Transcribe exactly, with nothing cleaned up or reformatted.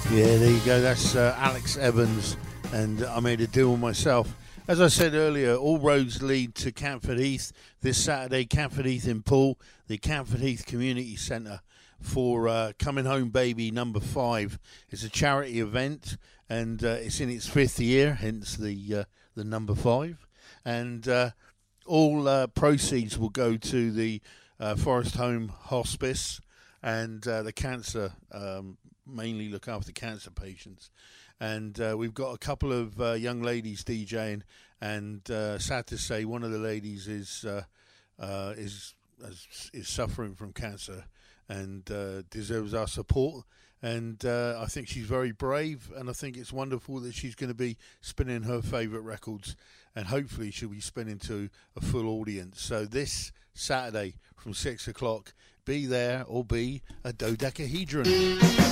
Yeah, there you go. That's uh, Alex Evans, and I made a deal myself. As I said earlier, all roads lead to Camford Heath this Saturday. Camford Heath in Poole, the Camford Heath Community Centre for uh, Coming Home Baby number five. It's a charity event, and uh, it's in its fifth year, hence the uh, the number five. And uh, all uh, proceeds will go to the uh, Forest Home Hospice and uh, the cancer. Um, mainly look after cancer patients, and uh, we've got a couple of uh, young ladies DJing, and uh, sad to say one of the ladies is uh, uh, is is suffering from cancer and uh, deserves our support, and uh, I think she's very brave, and I think it's wonderful that she's going to be spinning her favourite records, and hopefully she'll be spinning to a full audience. So this Saturday from six o'clock, be there or be a dodecahedron.